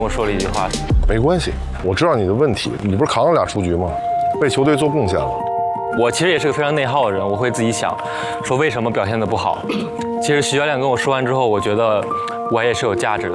我说了一句话， 没关系，我知道你的问题，你不是扛了俩出局吗？为球队做贡献了。 我其实也是个非常内耗的人，我会自己想，说为什么表现得不好。其实徐教练跟我说完之后，我觉得我也是有价值的。